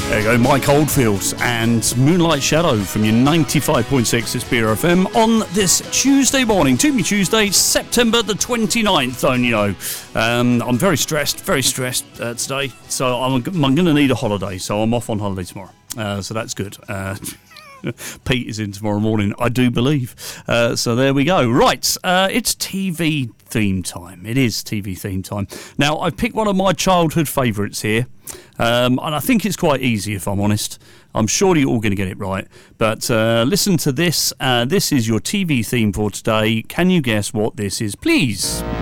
There you go, Mike Oldfield and Moonlight Shadow from your 95.6 it's Beer FM on this Tuesday morning, To Be Tuesday, September the 29th, don't you know. I'm very stressed today, so I'm going to need a holiday, so I'm off on holiday tomorrow, so that's good. Pete is in tomorrow morning, I do believe. So there we go. Right, it's TV theme time. It is TV theme time. Now, I've picked one of my childhood favourites here, and I think it's quite easy, if I'm honest. I'm sure you're all going to get it right. But listen to this. This is your TV theme for today. Can you guess what this is, please?